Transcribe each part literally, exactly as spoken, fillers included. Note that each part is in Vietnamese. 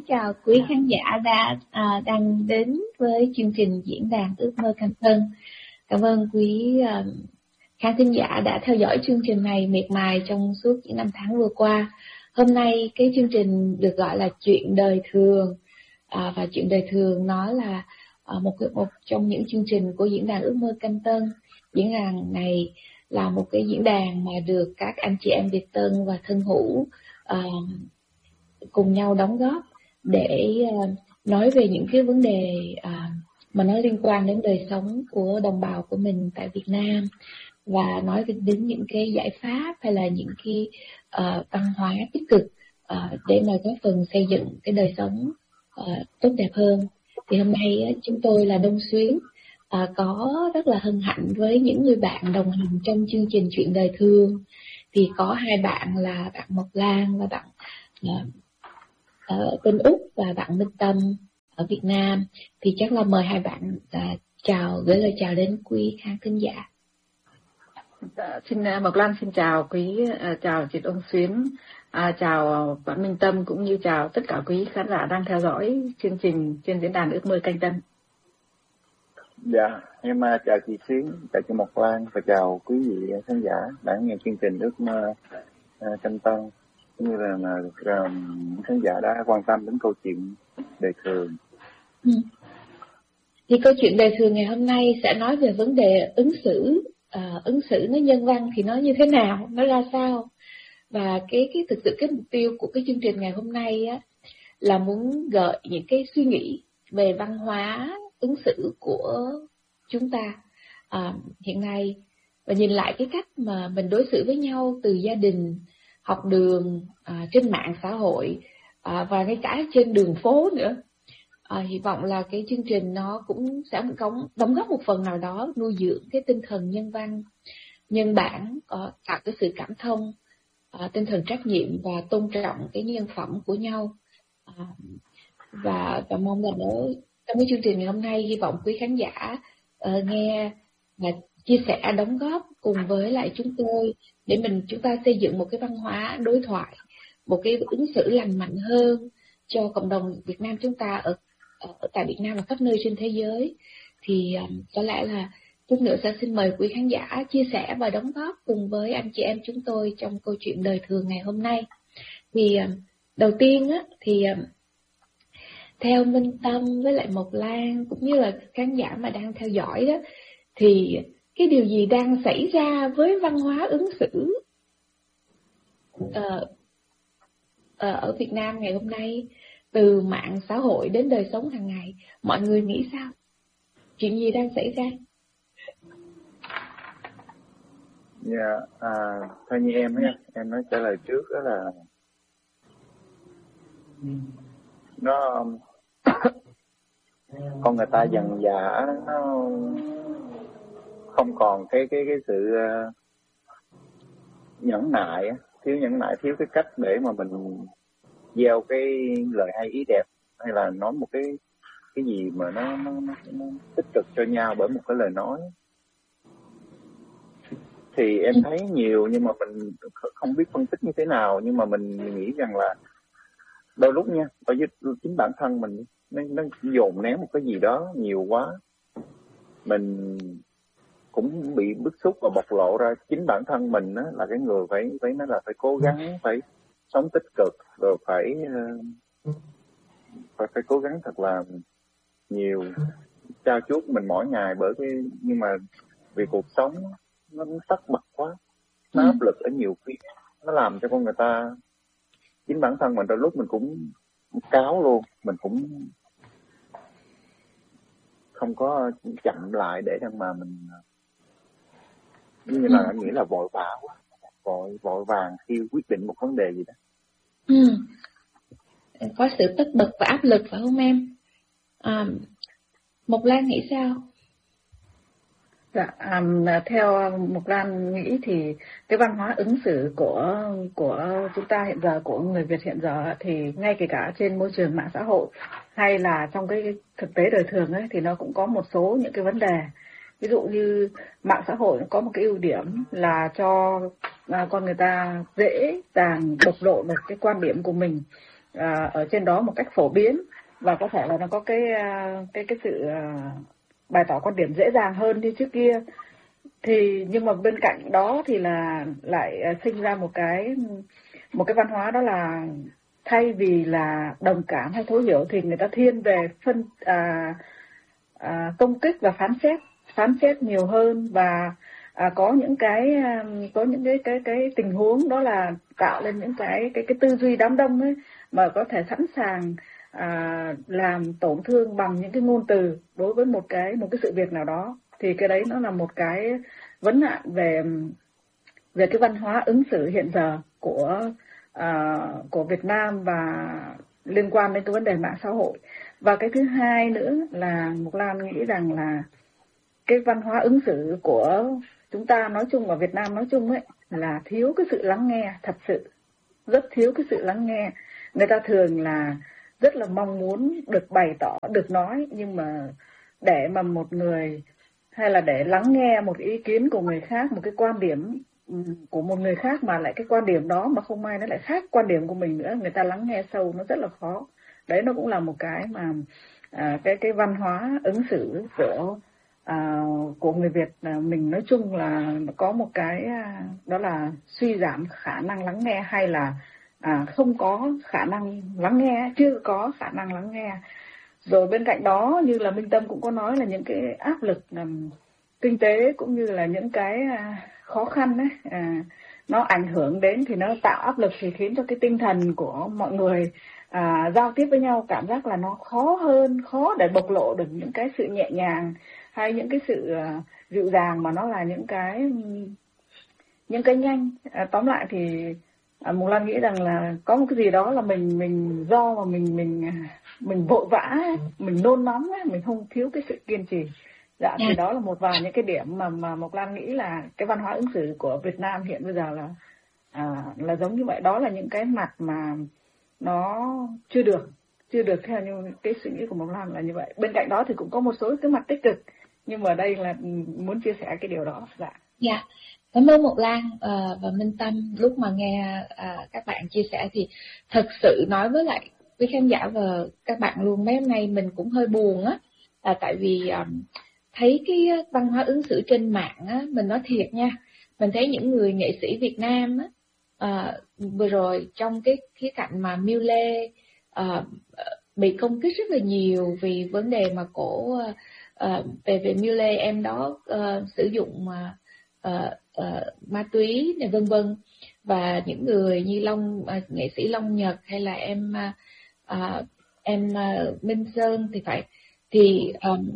chào quý khán giả đã à, đang đến với chương trình Diễn đàn Ước mơ Cam Tân. Cảm ơn quý à, khán thính giả đã theo dõi chương trình này miệt mài trong suốt những năm tháng vừa qua. Hôm nay cái chương trình được gọi là Chuyện đời thường, à, và Chuyện đời thường nó là à, một, một trong những chương trình của Diễn đàn Ước mơ Cam Tân. Diễn đàn này là một cái diễn đàn mà được các anh chị em Việt Tân và thân hữu à, cùng nhau đóng góp để uh, nói về những cái vấn đề uh, mà nó liên quan đến đời sống của đồng bào của mình tại Việt Nam, và nói đến những cái giải pháp hay là những cái uh, văn hóa tích cực uh, để mà góp phần xây dựng cái đời sống uh, tốt đẹp hơn. Thì hôm nay uh, chúng tôi là Đông Xuyến, uh, có rất là hân hạnh với những người bạn đồng hành trong chương trình Chuyện đời thường. Thì có hai bạn là bạn Mộc Lan và bạn uh, ở bên Úc và bạn Minh Tâm ở Việt Nam. Thì chắc là mời hai bạn à, chào, gửi lời chào đến quý khán thính giả. Dạ, xin Mộc Lan xin chào quý uh, chào chị Đông Xuyến, uh, chào bạn Minh Tâm cũng như chào tất cả quý khán giả đang theo dõi chương trình trên diễn đàn Ước mơ Cam Tân. Dạ, em uh, chào chị Xuyến, chào chị Mộc Lan và chào quý vị khán giả đã nghe chương trình Ước mơ uh, Cam Tân, cũng như là, là uh, khán giả đã quan tâm đến câu chuyện đời thường. Ừ. Thì câu chuyện đời thường ngày hôm nay sẽ nói về vấn đề ứng xử, uh, ứng xử nó nhân văn thì nó như thế nào, nó ra sao. Và cái cái thực sự cái mục tiêu của cái chương trình ngày hôm nay á là muốn gợi những cái suy nghĩ về văn hóa ứng xử của chúng ta uh, hiện nay, và nhìn lại cái cách mà mình đối xử với nhau từ gia đình, học đường, à, trên mạng xã hội, à, và ngay cả trên đường phố nữa. À, hy vọng là cái chương trình nó cũng sẽ đóng, đóng góp một phần nào đó nuôi dưỡng cái tinh thần nhân văn, nhân bản, có tạo cái sự cảm thông, à, tinh thần trách nhiệm và tôn trọng cái nhân phẩm của nhau. À, và, và mong là nó, trong cái chương trình ngày hôm nay, hy vọng quý khán giả uh, nghe và chia sẻ đóng góp cùng với lại chúng tôi để mình chúng ta xây dựng một cái văn hóa đối thoại, một cái ứng xử lành mạnh hơn cho cộng đồng Việt Nam chúng ta ở, ở tại Việt Nam và khắp nơi trên thế giới. Thì um, có lẽ là chút nữa sẽ xin mời quý khán giả chia sẻ và đóng góp cùng với anh chị em chúng tôi trong câu chuyện đời thường ngày hôm nay. Thì um, đầu tiên á, thì um, theo Minh Tâm với lại Mộc Lan cũng như là khán giả mà đang theo dõi đó, thì cái điều gì đang xảy ra với văn hóa ứng xử uh, uh, ở Việt Nam ngày hôm nay, từ mạng xã hội đến đời sống hàng ngày? Mọi người nghĩ sao? Chuyện gì đang xảy ra? Dạ, yeah, à, theo như em ấy, em nói trả lời trước đó là nó con người ta dần dà nó không còn cái cái cái sự uh, nhẫn nại, thiếu nhẫn nại, thiếu cái cách để mà mình gieo cái lời hay ý đẹp, hay là nói một cái cái gì mà nó, nó, nó, nó tích cực cho nhau bởi một cái lời nói. Thì em thấy nhiều, nhưng mà mình không biết phân tích như thế nào, nhưng mà mình nghĩ rằng là đôi lúc nha, đôi với chính bản thân mình nó, nó dồn nén một cái gì đó nhiều quá, mình cũng bị bức xúc và bộc lộ ra. Chính bản thân mình á, là cái người phải phải nói là phải cố gắng, phải sống tích cực, rồi phải phải phải cố gắng thật là nhiều, trao chuốt mình mỗi ngày. Bởi cái nhưng mà vì cuộc sống nó tất bật quá, nó áp lực ở nhiều phía, nó làm cho con người ta, chính bản thân mình đôi lúc mình cũng cáo luôn, mình cũng không có chậm lại để mà mình, như là nghĩa là vội vã quá, vội vội vàng khi quyết định một vấn đề gì đó. Ừ. Có sự tất bật và áp lực phải không em? À, Mộc Lan nghĩ sao? Dạ, um, theo Mộc Lan nghĩ thì cái văn hóa ứng xử của của chúng ta hiện giờ, của người Việt hiện giờ, thì ngay kể cả trên môi trường mạng xã hội hay là trong cái thực tế đời thường ấy, thì nó cũng có một số những cái vấn đề. Ví dụ như mạng xã hội có một cái ưu điểm là cho à, con người ta dễ dàng bộc lộ được cái quan điểm của mình à, ở trên đó một cách phổ biến, và có thể là nó có cái cái cái sự à, bày tỏ quan điểm dễ dàng hơn như trước kia. Thì nhưng mà bên cạnh đó thì là lại sinh ra một cái một cái văn hóa, đó là thay vì là đồng cảm hay thấu hiểu thì người ta thiên về phân à, à, công kích và phán xét phán xét nhiều hơn, và à, có những cái có những cái cái cái tình huống đó là tạo lên những cái cái cái tư duy đám đông ấy, mà có thể sẵn sàng à, làm tổn thương bằng những cái ngôn từ đối với một cái một cái sự việc nào đó. Thì cái đấy nó là một cái vấn nạn về về cái văn hóa ứng xử hiện giờ của à, của Việt Nam và liên quan đến cái vấn đề mạng xã hội. Và cái thứ hai nữa là Mộc Lan nghĩ rằng là cái văn hóa ứng xử của chúng ta nói chung và Việt Nam nói chung ấy là thiếu cái sự lắng nghe, thật sự rất thiếu cái sự lắng nghe. Người ta thường là rất là mong muốn được bày tỏ, được nói, nhưng mà để mà một người hay là để lắng nghe một ý kiến của người khác, một cái quan điểm của một người khác mà lại cái quan điểm đó mà không may nó lại khác quan điểm của mình nữa, người ta lắng nghe sâu nó rất là khó. Đấy, nó cũng là một cái mà à, cái cái văn hóa ứng xử của à, của người Việt à, mình nói chung là có một cái à, đó là suy giảm khả năng lắng nghe, hay là à, không có khả năng lắng nghe, chưa có khả năng lắng nghe. Rồi bên cạnh đó, như là Minh Tâm cũng có nói, là những cái áp lực um, kinh tế cũng như là những cái uh, khó khăn ấy, à, nó ảnh hưởng đến, thì nó tạo áp lực, thì khiến cho cái tinh thần của mọi người à, giao tiếp với nhau cảm giác là nó khó hơn, khó để bộc lộ được những cái sự nhẹ nhàng hay những cái sự uh, dịu dàng, mà nó là những cái những cái nhanh. À, tóm lại thì à, Mộc Lan nghĩ rằng là có một cái gì đó là mình mình do mà mình mình mình vội vã, mình nôn nóng, mình không thiếu cái sự kiên trì. Dạ, thì đó là một vài những cái điểm mà mà Mộc Lan nghĩ là cái văn hóa ứng xử của Việt Nam hiện bây giờ là à, là giống như vậy. Đó là những cái mặt mà nó chưa được chưa được theo như cái suy nghĩ của Mộc Lan là như vậy. Bên cạnh đó thì cũng có một số cái mặt tích cực, nhưng mà đây là muốn chia sẻ cái điều đó. Dạ. Dạ. Cảm ơn Mộc Lan uh, và Minh Tâm. Lúc mà nghe uh, các bạn chia sẻ thì thật sự nói với lại quý khán giả và các bạn luôn, mấy hôm nay mình cũng hơi buồn á, là tại vì um, thấy cái văn hóa ứng xử trên mạng á, mình nói thiệt nha, mình thấy những người nghệ sĩ Việt Nam á, uh, vừa rồi trong cái khía cạnh mà Miu Lê uh, bị công kích rất là nhiều vì vấn đề mà cổ uh, uh, về về Miu Lê em đó uh, sử dụng uh, uh, uh, ma túy này vân vân, và những người như Long uh, nghệ sĩ Long Nhật hay là em uh, uh, em uh, Minh Sơn thì phải thì um,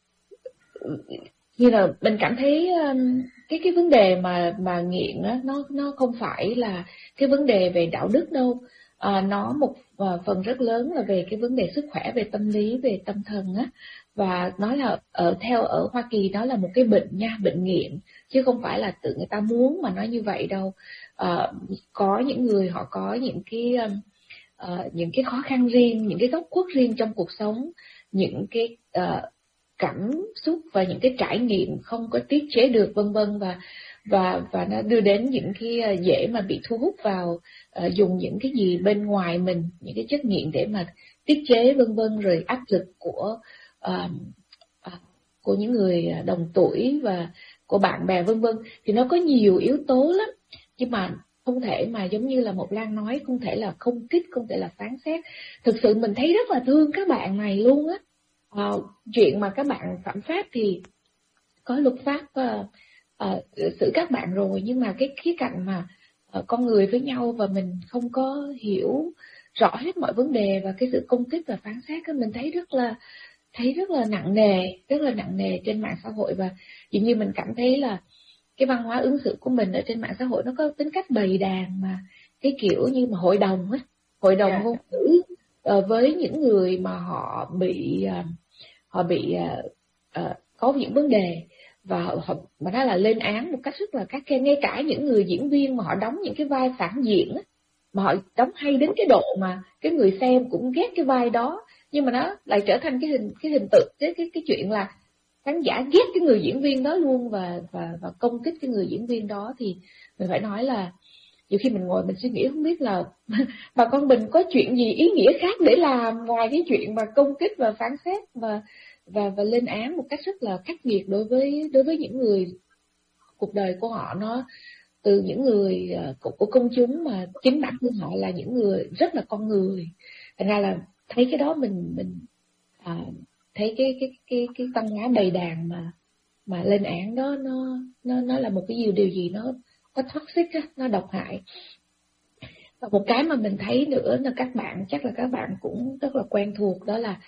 như là mình cảm thấy um, cái cái vấn đề mà mà nghiện đó, nó nó không phải là cái vấn đề về đạo đức đâu, à, nó một uh, phần rất lớn là về cái vấn đề sức khỏe, về tâm lý, về tâm thần á, và nói là ở theo ở Hoa Kỳ đó là một cái bệnh nha, bệnh nghiện, chứ không phải là tự người ta muốn mà nói như vậy đâu. À, có những người họ có những cái um, uh, những cái khó khăn riêng, những cái góc khuất riêng trong cuộc sống, những cái uh, cảm xúc và những cái trải nghiệm không có tiết chế được vân vân, và và và nó đưa đến những cái dễ mà bị thu hút vào uh, dùng những cái gì bên ngoài mình, những cái chất nghiện để mà tiết chế vân vân, rồi áp lực của uh, uh, của những người đồng tuổi và của bạn bè vân vân, thì nó có nhiều yếu tố lắm, nhưng mà không thể mà giống như là Mộc Lan nói, không thể là không kích, không thể là phán xét. Thực sự mình thấy rất là thương các bạn này luôn á. À, chuyện mà các bạn phạm pháp thì có luật pháp uh, uh, xử các bạn rồi, nhưng mà cái khía cạnh mà uh, con người với nhau và mình không có hiểu rõ hết mọi vấn đề, và cái sự công kích và phán xét đó, mình thấy rất là thấy rất là nặng nề, rất là nặng nề trên mạng xã hội. Và dường như mình cảm thấy là cái văn hóa ứng xử của mình ở trên mạng xã hội nó có tính cách bầy đàn, mà cái kiểu như mà hội đồng á, hội đồng Yeah. ngôn ngữ uh, với những người mà họ bị uh, họ bị uh, uh, có những vấn đề, và họ mà nó là lên án một cách rất là khắt khe. Ngay cả những người diễn viên mà họ đóng những cái vai phản diện á, mà họ đóng hay đến cái độ mà cái người xem cũng ghét cái vai đó, nhưng mà nó lại trở thành cái hình cái hình tượng cái cái cái chuyện là khán giả ghét cái người diễn viên đó luôn, và và và công kích cái người diễn viên đó, thì mình phải nói là nhiều khi mình ngồi mình suy nghĩ không biết là bà con mình có chuyện gì ý nghĩa khác để làm ngoài cái chuyện mà công kích và phán xét và và và lên án một cách rất là khắc nghiệt đối với đối với những người cuộc đời của họ nó từ những người của, của công chúng mà chính bản thân họ là những người rất là con người. Thành ra là thấy cái đó mình mình à, thấy cái cái cái cái văn hóa đầy đàn mà mà lên án đó nó nó nó là một cái điều điều gì nó nó toxic á, nó độc hại. Và một cái mà mình thấy nữa là các bạn chắc là các bạn cũng rất là quen thuộc, đó là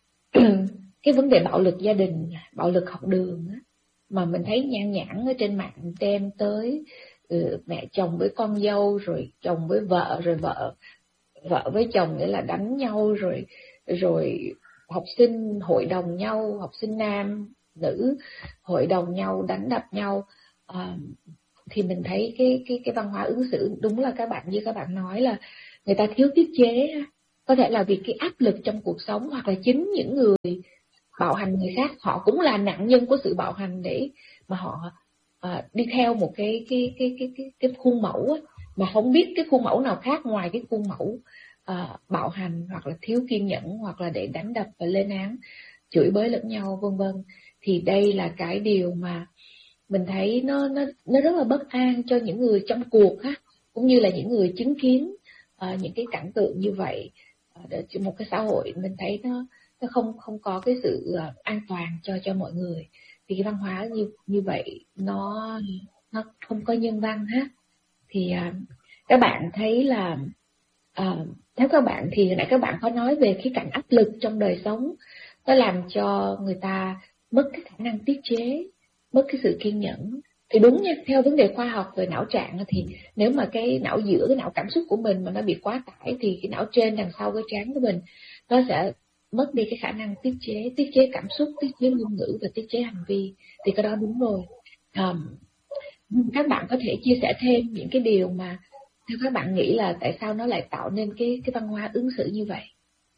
cái vấn đề bạo lực gia đình, bạo lực học đường á, mà mình thấy nhan nhản ở trên mạng đem tới ừ, mẹ chồng với con dâu, rồi chồng với vợ, rồi vợ vợ với chồng nghĩa là đánh nhau, rồi rồi học sinh hội đồng nhau, học sinh nam nữ hội đồng nhau đánh đập nhau. À, thì mình thấy cái cái cái văn hóa ứng xử đúng là các bạn như các bạn nói là người ta thiếu tiết chế, có thể là vì cái áp lực trong cuộc sống, hoặc là chính những người bạo hành người khác họ cũng là nạn nhân của sự bạo hành để mà họ à, đi theo một cái cái cái cái cái, cái khuôn mẫu á, mà không biết cái khuôn mẫu nào khác ngoài cái khuôn mẫu à, bạo hành, hoặc là thiếu kiên nhẫn, hoặc là để đánh đập và lên án, chửi bới lẫn nhau vân vân. Thì đây là cái điều mà mình thấy nó nó nó rất là bất an cho những người trong cuộc ha, cũng như là những người chứng kiến uh, những cái cảnh tượng như vậy. Uh, một cái xã hội mình thấy nó nó không không có cái sự uh, an toàn cho cho mọi người, thì cái văn hóa như như vậy nó nó không có nhân văn ha. Thì uh, các bạn thấy là uh, theo các bạn thì hồi nãy các bạn có nói về cái cảnh áp lực trong đời sống, nó làm cho người ta mất cái khả năng tiết chế, mất cái sự kiên nhẫn. Thì đúng nha, theo vấn đề khoa học về não trạng thì nếu mà cái não giữa, cái não cảm xúc của mình mà nó bị quá tải thì cái não trên đằng sau cái trán của mình nó sẽ mất đi cái khả năng tiết chế, tiết chế cảm xúc, tiết chế ngôn ngữ và tiết chế hành vi. Thì cái đó đúng rồi. Um, các bạn có thể chia sẻ thêm những cái điều mà theo các bạn nghĩ là tại sao nó lại tạo nên cái cái văn hóa ứng xử như vậy?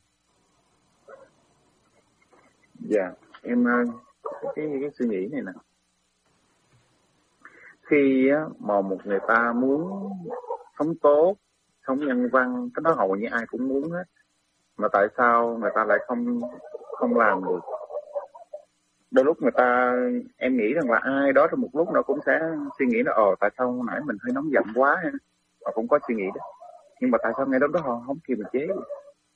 Dạ, yeah, em cái cái suy nghĩ này nè. Khi á, mà một người ta muốn sống tốt, sống nhân văn, cái đó hầu như ai cũng muốn hết, mà tại sao người ta lại không không làm được? Đôi lúc người ta, em nghĩ rằng là ai đó trong một lúc nào cũng sẽ suy nghĩ là ồ tại sao nãy mình hơi nóng giận quá ha, họ cũng có suy nghĩ đó. Nhưng mà tại sao ngay đó đó họ không kiềm chế được?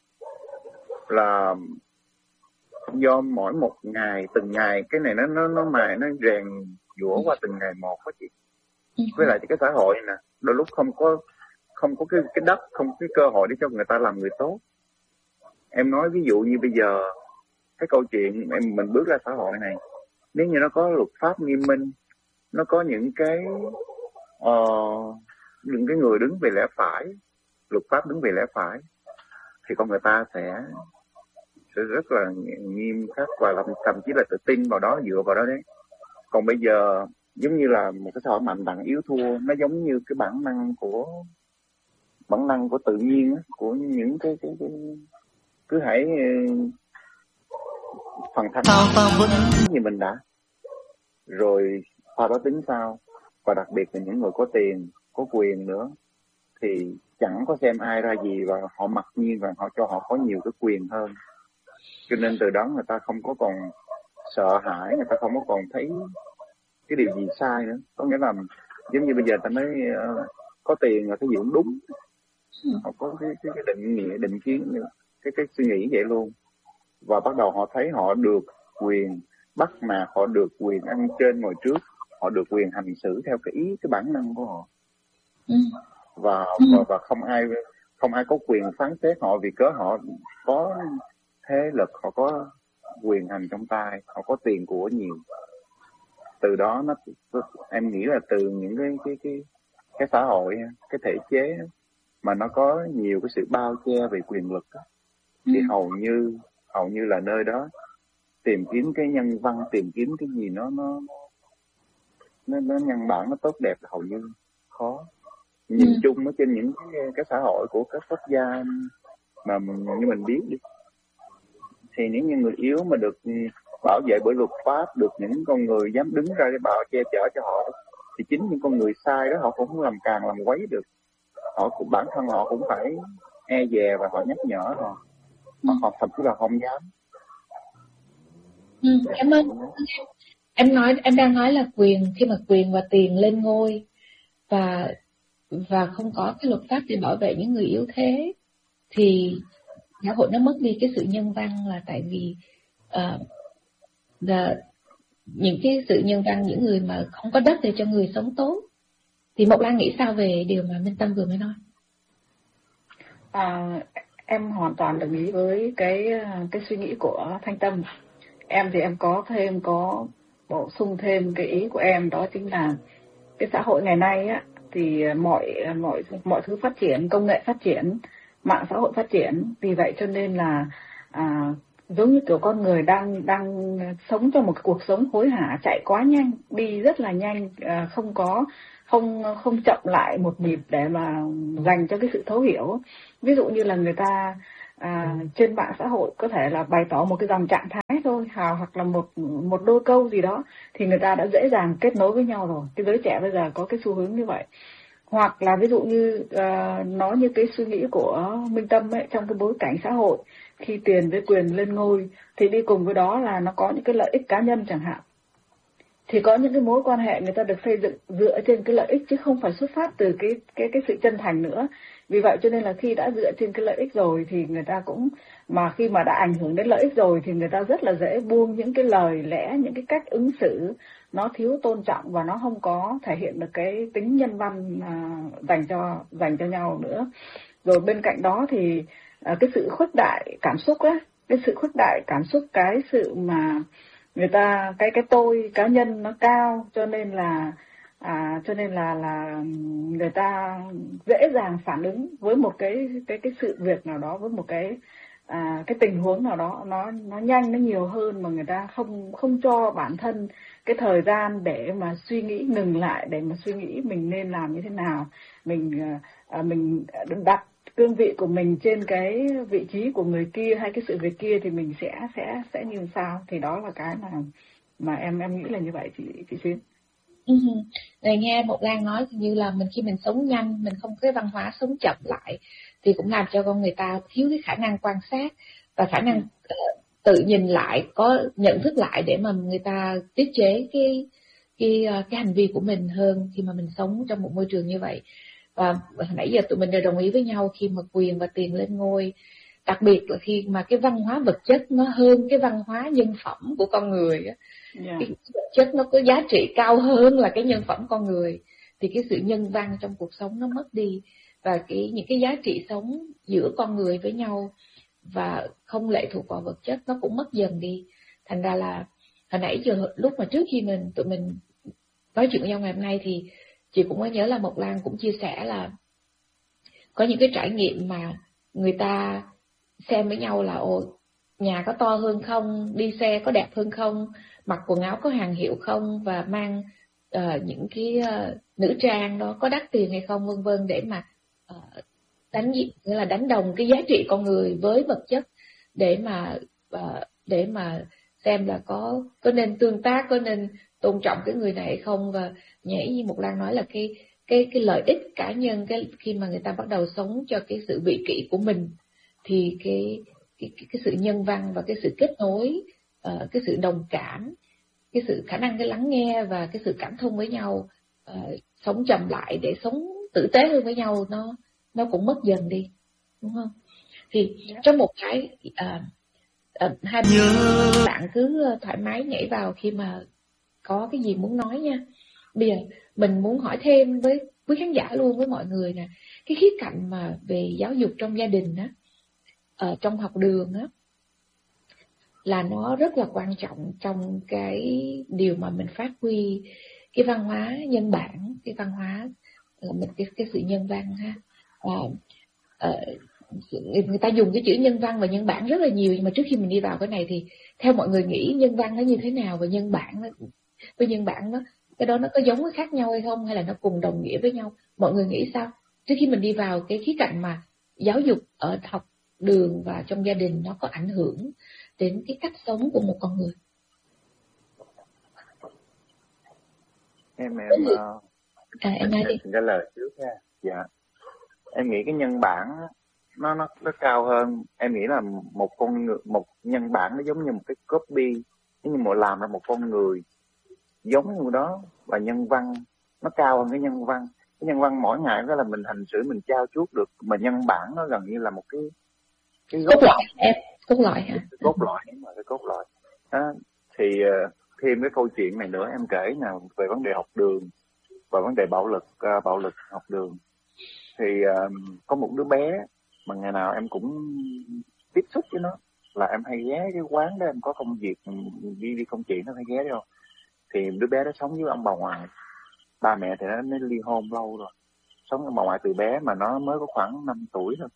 Là do mỗi một ngày, từng ngày cái này nó nó nó mài nó rèn giũa qua từng ngày một đó chị. Với lại cái xã hội nè, đôi lúc không có không có cái cái đất, không có cái cơ hội để cho người ta làm người tốt. Em nói ví dụ như bây giờ cái câu chuyện em mình bước ra xã hội này, nếu như nó có luật pháp nghiêm minh, nó có những cái uh, những cái người đứng về lẽ phải, luật pháp đứng về lẽ phải, thì con người ta sẽ sẽ rất là nghiêm khắc và làm, thậm chí là tự tin vào đó, dựa vào đó đấy. Còn bây giờ giống như là một cái xã hội mạnh đẳng yếu thua, nó giống như cái bản năng của bản năng của tự nhiên á, của những cái cái, cái cứ hãy phần thắng như mình đã rồi sau đó tính sao. Và đặc biệt là những người có tiền có quyền nữa thì chẳng có xem ai ra gì, và họ mặc nhiên và họ cho họ có nhiều cái quyền hơn, cho nên từ đó người ta không có còn sợ hãi, người ta không có còn thấy cái điều gì sai nữa. Có nghĩa là giống như bây giờ ta nói uh, có tiền là cái gì cũng đúng, họ có cái, cái, cái định nghĩa, định kiến, cái cái suy nghĩ vậy luôn. Và bắt đầu họ thấy họ được quyền bắt nạt, họ được quyền ăn trên ngồi trước, họ được quyền hành xử theo cái ý, cái bản năng của họ. Ừ. Và, ừ. và và không ai không ai có quyền phán xét họ, vì cớ họ có thế lực, họ có quyền hành trong tay, họ có tiền của nhiều. Từ đó nó, em nghĩ là từ những cái cái cái cái xã hội, cái thể chế mà nó có nhiều cái sự bao che về quyền lực đó, thì ừ. hầu như hầu như là nơi đó tìm kiếm cái nhân văn, tìm kiếm cái gì nó nó nó, nó nhân bản, nó tốt đẹp là hầu như khó. Nhìn ừ. chung ở trên những cái, cái xã hội của các quốc gia mà như mình biết đi, thì nếu như người yếu mà được bảo vệ bởi luật pháp, được những con người dám đứng ra để bảo che chở cho họ, thì chính những con người sai đó họ cũng không làm càng làm quấy được. họ cũng bản thân họ cũng phải e dè và họ nhắc nhở họ, Ừ. họ thậm chí là không dám. Ừ, cảm ơn. Em nói em đang nói là quyền, khi mà quyền và tiền lên ngôi và và không có cái luật pháp để bảo vệ những người yếu thế thì xã hội nó mất đi cái sự nhân văn, là tại vì uh, là những cái sự nhân văn, những người mà không có đất để cho người sống tốt. Thì Mộc Lan nghĩ sao về điều mà Minh Tâm vừa mới nói? À, em hoàn toàn đồng ý với cái cái suy nghĩ của Thanh Tâm. Em thì em có thêm có bổ sung thêm cái ý của em, đó chính là cái xã hội ngày nay á thì mọi mọi mọi thứ phát triển, công nghệ phát triển, mạng xã hội phát triển, vì vậy cho nên là à, giống như kiểu con người đang đang sống trong một cái cuộc sống hối hả, chạy quá nhanh, đi rất là nhanh, à, không có không không chậm lại một nhịp để mà dành cho cái sự thấu hiểu. Ví dụ như là người ta à, trên mạng xã hội có thể là bày tỏ một cái dòng trạng thái thôi, hào hoặc là một một đôi câu gì đó thì người ta đã dễ dàng kết nối với nhau rồi. Cái giới trẻ bây giờ có cái xu hướng như vậy. Hoặc là ví dụ như uh, nói như cái suy nghĩ của Minh Tâm ấy, trong cái bối cảnh xã hội khi tiền với quyền lên ngôi thì đi cùng với đó là nó có những cái lợi ích cá nhân chẳng hạn, thì có những cái mối quan hệ người ta được xây dựng dựa trên cái lợi ích chứ không phải xuất phát từ cái cái cái sự chân thành nữa. Vì vậy cho nên là khi đã dựa trên cái lợi ích rồi thì người ta cũng, mà khi mà đã ảnh hưởng đến lợi ích rồi thì người ta rất là dễ buông những cái lời lẽ, những cái cách ứng xử nó thiếu tôn trọng và nó không có thể hiện được cái tính nhân văn à, dành cho dành cho nhau nữa. Rồi bên cạnh đó thì à, cái sự khuếch đại cảm xúc á, cái sự khuếch đại cảm xúc, cái sự mà người ta cái cái tôi cá nhân nó cao, cho nên là à, cho nên là là người ta dễ dàng phản ứng với một cái cái cái sự việc nào đó, với một cái à, cái tình huống nào đó, nó nó nhanh, nó nhiều hơn, mà người ta không không cho bản thân cái thời gian để mà suy nghĩ, ngừng lại để mà suy nghĩ mình nên làm như thế nào, mình à, mình đặt cương vị của mình trên cái vị trí của người kia hay cái sự việc kia thì mình sẽ sẽ sẽ như sao. Thì đó là cái mà mà em em nghĩ là như vậy chị chị Xuyến. Uh-huh. Này, nghe Mộc Lan nói thì như là mình khi mình sống nhanh, mình không có cái văn hóa sống chậm lại thì cũng làm cho con người ta thiếu cái khả năng quan sát và khả năng uh, tự nhìn lại, có nhận thức lại để mà người ta tiết chế cái cái cái hành vi của mình hơn khi mà mình sống trong một môi trường như vậy. Và nãy giờ tụi mình đều đồng ý với nhau khi mà quyền và tiền lên ngôi, đặc biệt là khi mà cái văn hóa vật chất nó hơn cái văn hóa nhân phẩm của con người á. Yeah. Cái vật chất nó có giá trị cao hơn là cái nhân phẩm con người, thì cái sự nhân văn trong cuộc sống nó mất đi, và cái những cái giá trị sống giữa con người với nhau và không lệ thuộc vào vật chất nó cũng mất dần đi. Thành ra là hồi nãy giờ lúc mà trước khi mình tụi mình nói chuyện với nhau ngày hôm nay thì chị cũng có nhớ là Mộc Lan cũng chia sẻ là có những cái trải nghiệm mà người ta xem với nhau là ồ, nhà có to hơn không, đi xe có đẹp hơn không, mặc quần áo có hàng hiệu không, và mang uh, những cái uh, nữ trang đó có đắt tiền hay không, vân vân, để mà uh, đánh nghĩa là đánh đồng cái giá trị con người với vật chất, để mà uh, để mà xem là có có nên tương tác, có nên tôn trọng cái người này hay không. Và nhảy như Mộc Lan nói là cái cái cái lợi ích cá nhân, cái khi mà người ta bắt đầu sống cho cái sự vị kỷ của mình thì cái cái cái, cái sự nhân văn và cái sự kết nối, uh, cái sự đồng cảm, cái sự khả năng cái lắng nghe và cái sự cảm thông với nhau, uh, sống chậm lại để sống tử tế hơn với nhau, nó nó cũng mất dần đi, đúng không? Thì yeah. Trong một cái uh, uh, hai bạn cứ thoải mái nhảy vào khi mà có cái gì muốn nói nha. Bây giờ mình muốn hỏi thêm với quý khán giả luôn, với mọi người nè, cái khía cạnh mà về giáo dục trong gia đình á, ở trong học đường á, là nó rất là quan trọng trong cái điều mà mình phát huy cái văn hóa nhân bản, cái văn hóa mình cái, cái sự nhân văn ha. À, à, người ta dùng cái chữ nhân văn và nhân bản rất là nhiều, nhưng mà trước khi mình đi vào cái này thì theo mọi người nghĩ nhân văn nó như thế nào, và nhân bản nó với nhân bản nó cái đó nó có giống cái khác nhau hay không, hay là nó cùng đồng nghĩa với nhau? Mọi người nghĩ sao trước khi mình đi vào cái khía cạnh mà giáo dục ở học đường và trong gia đình nó có ảnh hưởng đến cái cách sống của một con người? Em em à, em nói đi. trả lời trước nha. Dạ. em nghĩ cái nhân bản nó nó nó cao hơn. Em nghĩ là một con người, một nhân bản nó giống như một cái copy, giống như một làm ra một con người giống như đó, và nhân văn nó cao hơn cái nhân văn. Cái nhân văn mỗi ngày đó là mình hành xử, mình trao chuốt được, mà nhân bản nó gần như là một cái cái cốt lõi em cốt lõi hả? Cái cốt lõi mà cái cốt lõi đó. Thì uh, thêm cái câu chuyện này nữa em kể nào về vấn đề học đường và vấn đề bạo lực uh, bạo lực học đường. Thì uh, có một đứa bé mà ngày nào em cũng tiếp xúc với nó, là em hay ghé cái quán đó, em có công việc đi đi công chuyện nó hay ghé đâu. Thì đứa bé đó sống với ông bà ngoại, ba mẹ thì nó mới ly hôn lâu rồi, sống với ông bà ngoại từ bé, mà nó mới có khoảng năm tuổi thôi.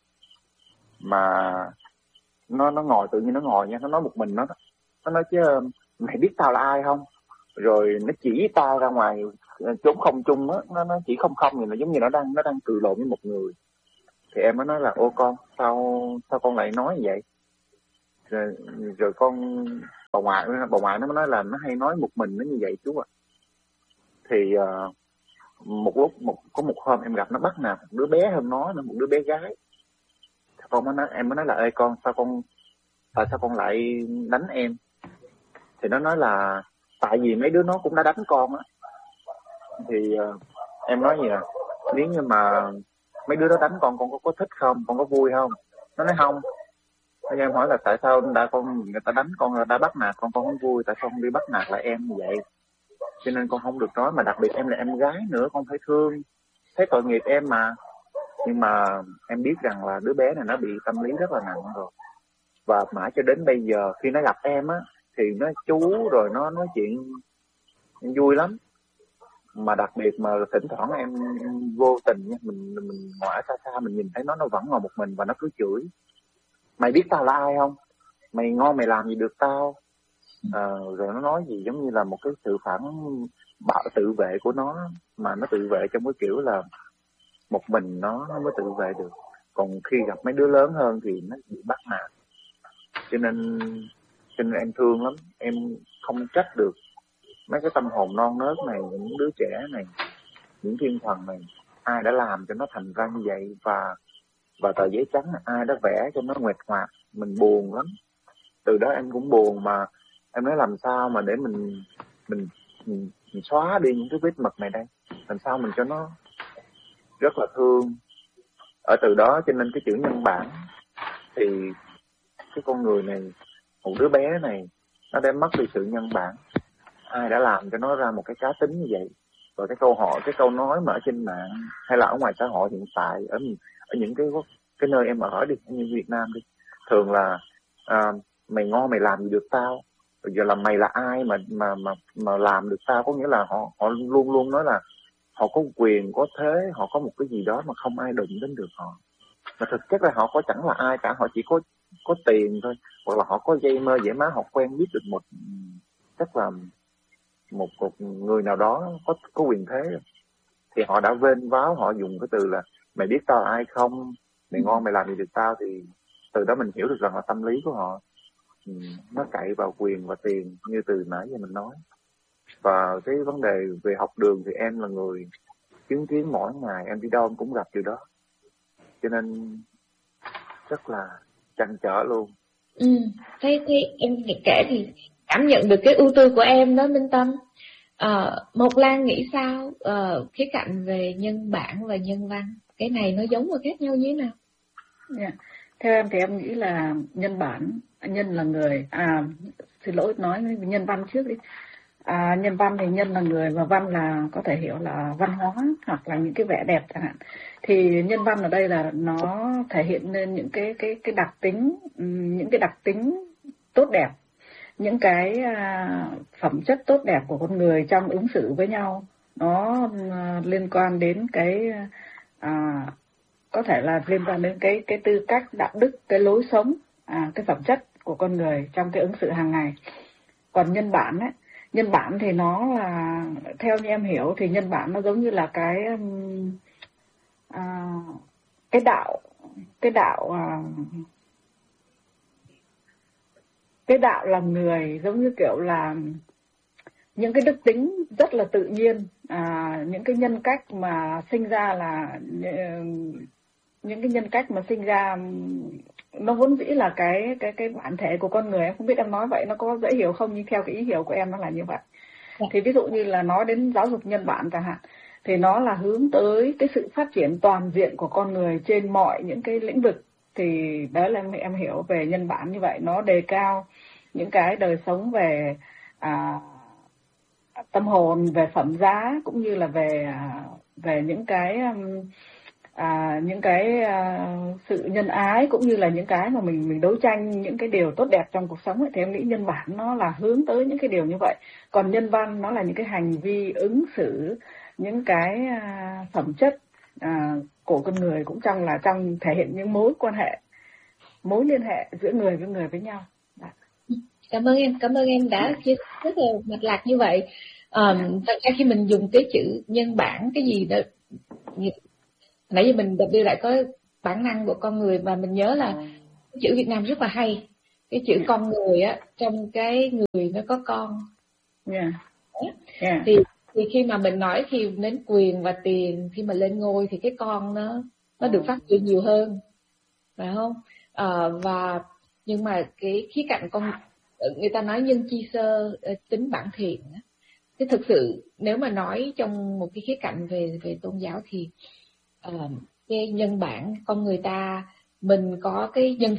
Mà nó nó ngồi tự nhiên nó ngồi nha, nó nói một mình nó nó nói chứ mày biết tao là ai không, rồi nó chỉ tao ra ngoài trốn không chung á, nó nó chỉ không không thì nó giống như nó đang nó đang cự lộn với một người. Thì em mới nói là ô con, sao sao con lại nói như vậy? Rồi, rồi con bà ngoại bà ngoại nó mới nói là nó hay nói một mình nó như vậy chú ạ. À. Thì uh, một lúc một có một hôm em gặp nó bắt nạt một đứa bé hơn nó nữa, một đứa bé gái. Con mới nói, em mới nói là ê con, sao con tại sao con lại đánh em? Thì nó nói là tại vì mấy đứa nó cũng đã đánh con á. Thì uh, em nói gì à, nếu như mà mấy đứa đó đánh con, con có, có thích không, con có vui không? Nó nói không. Thế em hỏi là tại sao đã con người ta đánh con, đã bắt nạt con, con không vui, tại sao không đi bắt nạt lại em như vậy? Cho nên con không được nói, mà đặc biệt em là em gái nữa, con phải thương, thấy tội nghiệp em mà. Nhưng mà em biết rằng là đứa bé này nó bị tâm lý rất là nặng rồi. Và mãi cho đến bây giờ khi nó gặp em á, thì nó chú rồi nó nói chuyện vui lắm. Mà đặc biệt mà thỉnh thoảng em, em vô tình nha, mình mình ngồi xa xa mình nhìn thấy nó nó vẫn ngồi một mình và nó cứ chửi. Mày biết tao là ai không? Mày ngon mày làm gì được tao? À, rồi nó nói gì giống như là một cái sự phản bạo tự vệ của nó, mà nó tự vệ trong cái kiểu là một mình nó, nó mới tự vệ được. Còn khi gặp mấy đứa lớn hơn thì nó bị bắt nạt. Cho nên, cho nên em thương lắm. Em không trách được mấy cái tâm hồn non nớt này, những đứa trẻ này, những thiên thần này, ai đã làm cho nó thành ra như vậy. Và và tờ giấy trắng là ai đã vẽ cho nó nguệch ngoạc. Mình buồn lắm. Từ đó em cũng buồn, mà em nói làm sao mà để mình mình, mình, mình xóa đi những cái vết mực này đây, làm sao mình cho nó rất là thương. Ở từ đó cho nên cái chữ nhân bản thì cái con người này, một đứa bé này, nó đã mất đi sự nhân bản. Ai đã làm cho nó ra một cái cá tính như vậy? Và cái câu hỏi, cái câu nói mà ở trên mạng hay là ở ngoài xã hội hiện tại, ở ở những cái cái nơi em ở đi, như Việt Nam đi, thường là à, mày ngon mày làm gì được tao, bây giờ là mày là ai mà mà mà mà làm được tao? Có nghĩa là họ họ luôn luôn nói là họ có quyền, có thế, họ có một cái gì đó mà không ai đụng đến được họ. Mà thực chất là họ có chẳng là ai cả, họ chỉ có có tiền thôi, hoặc là họ có dây mơ dễ má, họ quen biết được một chắc là một, một người nào đó có có quyền thế, thì họ đã vênh váo, họ dùng cái từ là mày biết tao là ai không, mày ngon mày làm gì được tao. Thì từ đó mình hiểu được rằng là tâm lý của họ ừ, nó cậy vào quyền và tiền như từ nãy giờ mình nói. Và cái vấn đề về học đường thì em là người chứng kiến mỗi ngày, em đi đâu em cũng gặp điều đó, cho nên rất là trăn trở luôn. Ừ, thế, thế em kể thì cảm nhận được cái ưu tư của em đó Minh Tâm. À, Mộc Lan nghĩ sao uh, khía cạnh về nhân bản và nhân văn, cái này nó giống và khác nhau như thế nào? Yeah. Theo em thì em nghĩ là nhân bản, nhân là người, à xin lỗi nói nhân văn trước đi. À, nhân văn thì nhân là người và văn là có thể hiểu là văn hóa hoặc là những cái vẻ đẹp chẳng hạn. Thì nhân văn ở đây là nó thể hiện lên những cái cái cái đặc tính, những cái đặc tính tốt đẹp, những cái à, phẩm chất tốt đẹp của con người trong ứng xử với nhau. Nó à, liên quan đến cái à, có thể là liên quan đến cái cái tư cách, đạo đức, cái lối sống, à, cái phẩm chất của con người trong cái ứng xử hàng ngày. Còn nhân bản ấy, nhân bản thì nó là, theo như em hiểu thì nhân bản nó giống như là cái à, cái đạo cái đạo à, cái đạo làm người, giống như kiểu là những cái đức tính rất là tự nhiên, à, những cái nhân cách mà sinh ra là những cái nhân cách mà sinh ra nó vốn dĩ là cái cái cái bản thể của con người. Em không biết em nói vậy nó có dễ hiểu không, nhưng theo cái ý hiểu của em nó là như vậy. Dạ. Thì ví dụ như là nói đến giáo dục nhân bản chẳng hạn, thì nó là hướng tới cái sự phát triển toàn diện của con người trên mọi những cái lĩnh vực. Thì đó là em, em hiểu về nhân bản như vậy, nó đề cao những cái đời sống về à, tâm hồn, về phẩm giá, cũng như là về về những cái à, những cái à, sự nhân ái, cũng như là những cái mà mình mình đấu tranh những cái điều tốt đẹp trong cuộc sống ấy. Thì em nghĩ nhân bản nó là hướng tới những cái điều như vậy. Còn nhân văn nó là những cái hành vi ứng xử, những cái à, phẩm chất à, của con người, cũng trong là trong thể hiện những mối quan hệ, mối liên hệ giữa người với người với nhau. Đó. Cảm ơn em, cảm ơn em đã chia sẻ rất là mạch lạc như vậy. Um, thật ra khi mình dùng cái chữ nhân bản cái gì đó, nãy giờ mình đưa lại có bản năng của con người, và mình nhớ là cái chữ Việt Nam rất là hay, cái chữ con người á, trong cái người nó có con. Yeah. Yeah. Thì thì khi mà mình nói khi đến quyền và tiền, khi mà lên ngôi thì cái con nó nó được phát triển nhiều hơn, phải không? À, và nhưng mà cái khía cạnh con, người ta nói nhân chi sơ, tính bản thiện. Thế thực sự nếu mà nói trong một cái khía cạnh về về tôn giáo thì uh, cái nhân bản con người ta, mình có cái nhân